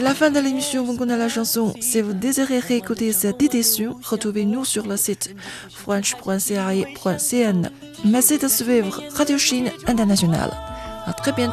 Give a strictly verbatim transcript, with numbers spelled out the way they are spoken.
la fin de l'émission, vous connaissez la chanson. Si vous désirez réécouter cette édition, retrouvez-nous sur le site french point c a e point c n. Merci de suivre Radio Chine Internationale. À très bientôt.